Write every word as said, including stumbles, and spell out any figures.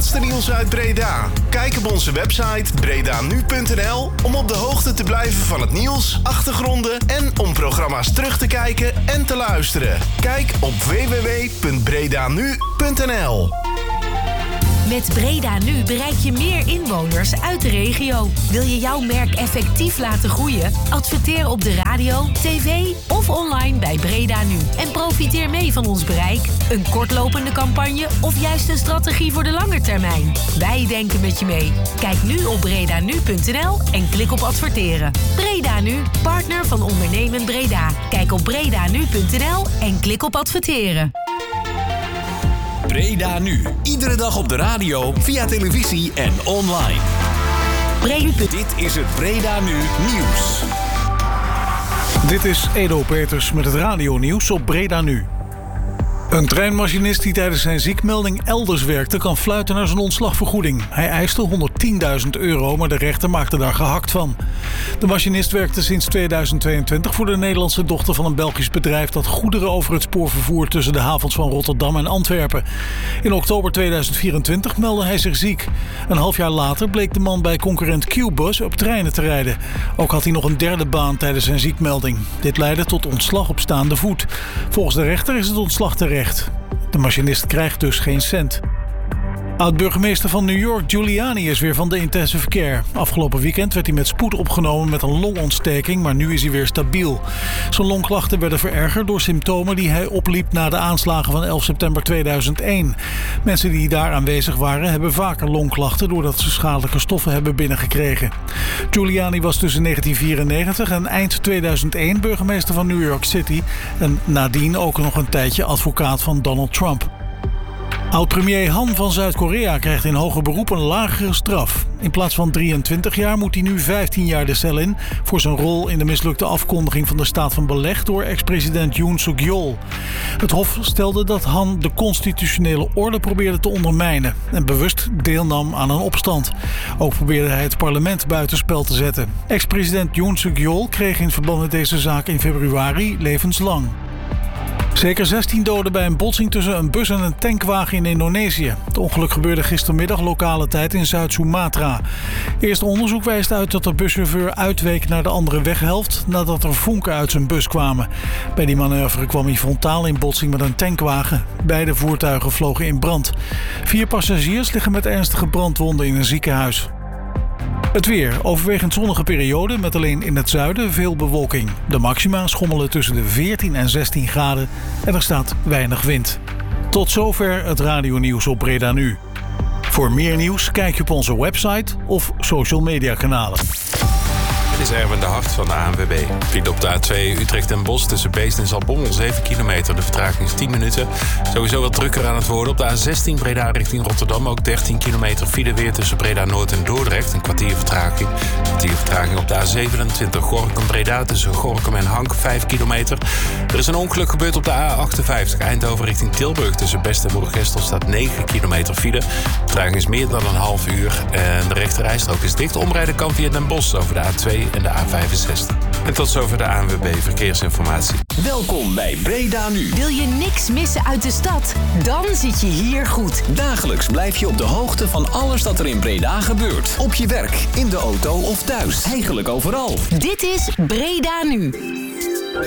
laatste nieuws uit Breda. Kijk op onze website breda nu punt n l om op de hoogte te blijven van het nieuws, achtergronden en om programma's terug te kijken en te luisteren. Kijk op w w w punt breda nu punt n l. Met Breda Nu bereik je meer inwoners uit de regio. Wil je jouw merk effectief laten groeien? Adverteer op de radio, tv of online bij Breda Nu. En profiteer mee van ons bereik. Een kortlopende campagne of juist een strategie voor de lange termijn. Wij denken met je mee. Kijk nu op breda nu punt n l en klik op adverteren. Breda Nu, partner van Ondernemen Breda. Kijk op breda nu punt n l en klik op adverteren. Breda Nu. Iedere dag op de radio, via televisie en online. Breda. Dit is het Breda Nu nieuws. Dit is Edo Peters met het radionieuws op Breda Nu. Een treinmachinist die tijdens zijn ziekmelding elders werkte kan fluiten naar zijn ontslagvergoeding. Hij eiste honderdtienduizend euro, maar de rechter maakte daar gehakt van. De machinist werkte sinds tweeduizend tweeëntwintig voor de Nederlandse dochter van een Belgisch bedrijf dat goederen over het spoor vervoert tussen de havens van Rotterdam en Antwerpen. In oktober tweeduizend vierentwintig meldde hij zich ziek. Een half jaar later bleek de man bij concurrent Q-Bus op treinen te rijden. Ook had hij nog een derde baan tijdens zijn ziekmelding. Dit leidde tot ontslag op staande voet. Volgens de rechter is het ontslag terecht. De machinist krijgt dus geen cent. Oud-burgemeester van New York, Giuliani, is weer van de intensive care. Afgelopen weekend werd hij met spoed opgenomen met een longontsteking, maar nu is hij weer stabiel. Zijn longklachten werden verergerd door symptomen die hij opliep na de aanslagen van elf september tweeduizend één. Mensen die daar aanwezig waren hebben vaker longklachten doordat ze schadelijke stoffen hebben binnengekregen. Giuliani was tussen negentien vierennegentig en eind tweeduizend één burgemeester van New York City en nadien ook nog een tijdje advocaat van Donald Trump. Oud-premier Han van Zuid-Korea krijgt in hoger beroep een lagere straf. In plaats van drieëntwintig jaar moet hij nu vijftien jaar de cel in voor zijn rol in de mislukte afkondiging van de staat van beleg door ex-president Yoon Suk-yeol. Het Hof stelde dat Han de constitutionele orde probeerde te ondermijnen en bewust deelnam aan een opstand. Ook probeerde hij het parlement buitenspel te zetten. Ex-president Yoon Suk-yeol kreeg in verband met deze zaak in februari levenslang. Zeker zestien doden bij een botsing tussen een bus en een tankwagen in Indonesië. Het ongeluk gebeurde gistermiddag lokale tijd in Zuid-Sumatra. Eerste onderzoek wijst uit dat de buschauffeur uitweek naar de andere weghelft nadat er vonken uit zijn bus kwamen. Bij die manoeuvre kwam hij frontaal in botsing met een tankwagen. Beide voertuigen vlogen in brand. Vier passagiers liggen met ernstige brandwonden in een ziekenhuis. Het weer. Overwegend zonnige periode met alleen in het zuiden veel bewolking. De maxima schommelen tussen de veertien en zestien graden en er staat weinig wind. Tot zover het radionieuws op Breda Nu. Voor meer nieuws kijk je op onze website of social media kanalen. Dit is Erwin de Hart van de A N W B. File op de A twee Utrecht en Bosch tussen Beest en Zaltbommel zeven kilometer. De vertraging is tien minuten. Sowieso wat drukker aan het worden. Op de A zestien Breda richting Rotterdam ook dertien kilometer file weer tussen Breda Noord en Dordrecht. Een kwartier vertraging. Een kwartier vertraging op de A zevenentwintig Gorinchem Breda tussen Gorinchem en Hank vijf kilometer. Er is een ongeluk gebeurd op de A achtenvijftig Eindhoven richting Tilburg. Tussen Best en Moergestel staat negen kilometer file. De vertraging is meer dan een half uur. En de rechterrijstrook is dicht. Omrijden kan via Den Bosch over de A twee en de A vijfenzestig. En tot zover de A N W B Verkeersinformatie. Welkom bij Breda Nu. Wil je niks missen uit de stad? Dan zit je hier goed. Dagelijks blijf je op de hoogte van alles dat er in Breda gebeurt. Op je werk, in de auto of thuis. Eigenlijk overal. Dit is Breda Nu.